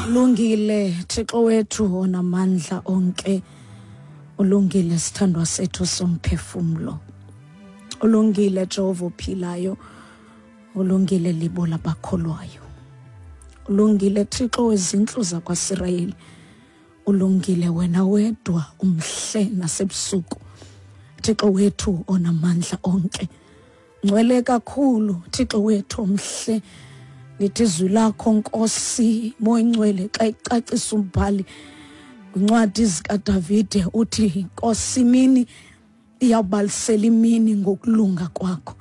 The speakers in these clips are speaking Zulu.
Ulungile Thixo wethu onamandla onke, ulungile sithandwa sethu somphefumlo, ulungile Jehova ophilayo, ulungile libo labakholwayo, ulungile Thixo wezindlu zakwaSirayeli, ulungile wena wedwa umhle nasebusuku. Thixo wethu onamandla onke, ngcwele kakhulu Thixo wethu omhle. Lithi izwi lakho Nkosi moya ngcwele xa icacisa umbhali kwincwadi zikaDavide uthi Nkosi imini iyabalisela imini ngokulunga kwakho,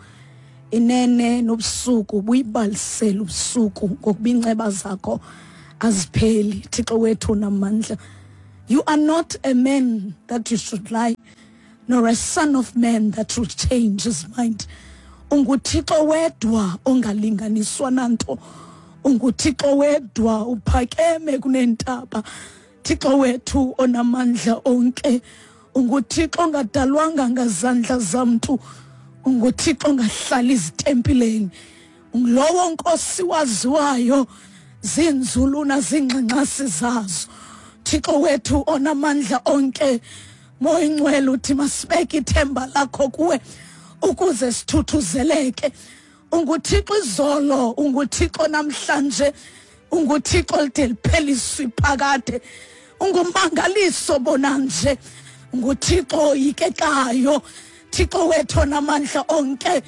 inene nobusuku buyibalisela ubusuku ngokuba inceba zakho azipheli. Thixo wethu namandla, you are not a man that you should lie, nor a son of man that will change his mind. UnguThixo wedwa ongalinganiswa nanto, unguThixo wedwa uphakeme kunentaba. Thixo wethu onamandla onke, unguThixo ongadalwanga ngazandla zamntu, unguThixo ongahlali izitempileni, ungulowo Nkosi waziwayo zinzulu nazingxangxasi zazo. Thixo wethu onamandla onke, moya ngcwele uthi masibeke ithemba lakho kuwe ukuze sithuthuzeleke. UnguThixo izolo, unguThixo namhlanje, unguThixo lide lipheliswe iphakade, ungumangaliso bonanje, unguThixo oyikekayo. Thixo wethu namandla onke,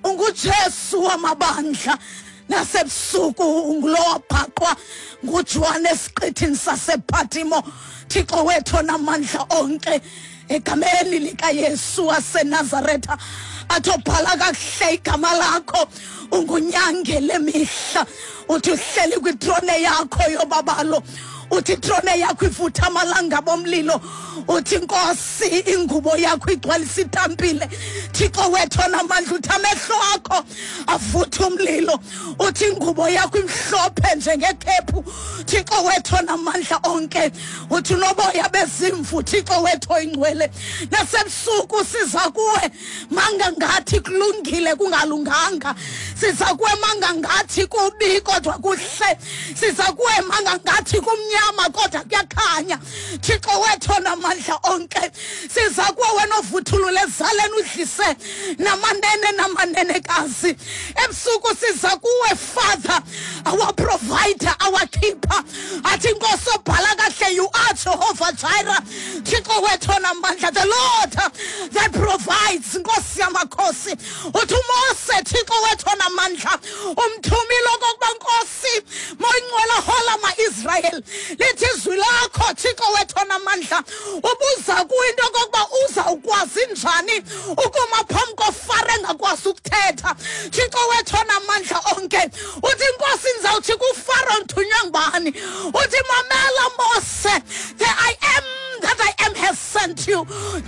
unguJesu wamabandla, nasebusuku ungulo wabhaqwa nguJohane esiqithini sasePhatimo. Thixo wethu namandla onke, egameni likaYesu waseNazaretha atobhala kakuhle igama lakho, ungunyange lemihla. Uthi uhleli kwitrone yakho yobabalo, uthi itrone yakho ivutha amalanga bomlilo, uthi Nkosi ingubo yakho igcwalisa itampile. Thixo wethu namandla uthi amehlo akho avutha umlilo, uthi ingubo yakho imhlophe njengekhephu. Thixo wethu namandla onke, uthi unoboya bezimvu. Thixo wethu oyingcwele, nasebusuku siza kuwe manga ngathi kulungile kungalunganga, siza kuwe manga ngathi kubi kodwa kuhle, siza kuwe manga ngathi kumnyama kodwa kuyakhanya. Thixo wethu namandla onke, siza kuwe wena ovuthulule ezaleni udlise namanene namanenekazi. Ebusuku siza kuwe Father, our provider, our keeper. Athi Nkosi obhala kahle, you are Jehovah Jireh. Thixo wethu namandla, the Lord that provides. Nkosi yamakhosi, uthi uMose Thixo wethu namandla umthumile okokuba Nkosi moya ngcwele hola ma-Israyeli. Lithi izwi lakho Thixo wethu namandla ubuza kuyinto okokuba uzawukwazi njani ukuma phambi koFaro engakwazi ukuthetha. Thixo wethu namandla onke, uthi Nkosi nizawuthi kuFaro nthunywa ngubani? Uthi mamela Mose, the I am that I am has sent you.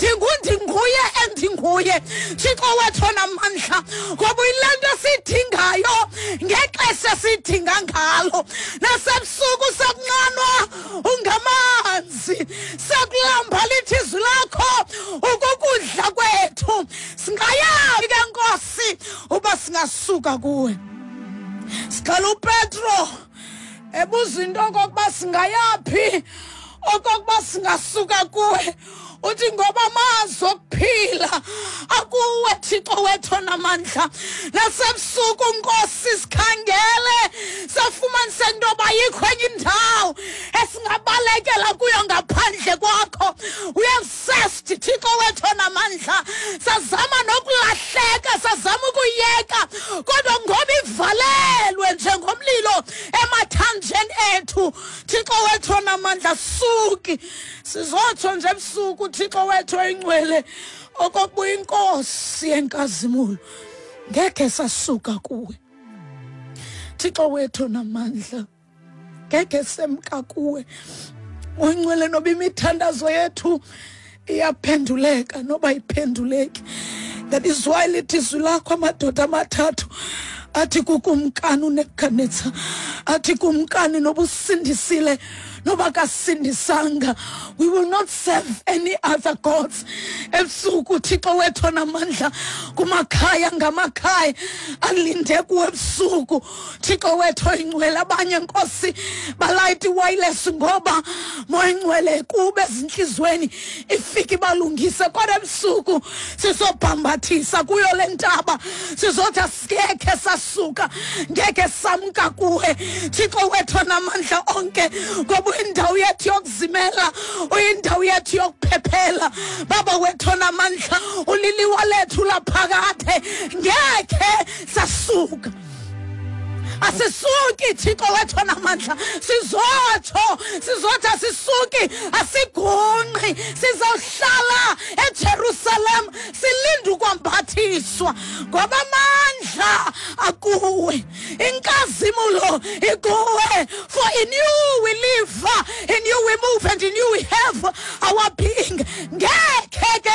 Ndinguye endinguye. Thixo wethu namandla, ngoba ilento sidingayo ngexesha sidinga ngalo. Nasebusuku sekunqanwa ungamanzi, sekulamba lithi izwi lakho ukukudla kwethu. Singayazi ke Nkosi uba singasuka kuwe. Siqala uPetro ebuza into okokuba singayaphi, okokuba singasuka kuwe. Uthi ngoba amazwi okuphila akuwe Thixo wethu namandla. Nasebusuku Nkosi sikhangele safumanise into yoba ayikho enye indawo esingabalekela kuyo ngaphandle kwakho. We have searched Thixo wethu namandla, sazama nokulahleka, sazama ukuyeka, kodwa ngoba ivalelwe njengomlilo emathanjeni ethu. Thixo wethu namandla, suki sizotsho nje ebusuku Thixo wethu oyingcwele okokuba uyiNkosi yenkazimulo ngeke sasuka kuwe. Thixo wethu namandla, ngeke semka kuwe oyingcwele, noba imithandazo yethu iyaphenduleka noba iphenduleki. That is why lithi izwi lakho amadoda amathathu athi kukumkani uNebukadnezar, athi kumkani nobusindisile noba kasindisanga, we will not serve any other gods. Ebusuku Thixo wethu onamandla kumakhaya ngamakhaya alinde kuwe ebusuku Thixo wethu oyingcwele. Abanye Nkosi balayita iwayilesi ngoba Moya Ngcwele kube ezinhlizweni ifike balungise, kodwa ebusuku sizobhambathisa kuyo le ntaba, sizothi asikekhe sasuka, ngeke samka kuwe Thixo wethu onamandla onke, ngoba uyindawo yethu yokuzimela, uyindawo yethu yokuphephela. Baba wethu onamandla, uliliwa lethu laphakade, ngeke sasuka. Asisuki Thixo wethu onamandla, sizothi asisuki, asigunqi, sizohlala eJerusalem silinde ukwambathiswa, ngoba amandla akuwe, inkazimulo ikuwe. For in you we live, in you we move, and in you we have our being. Ngeke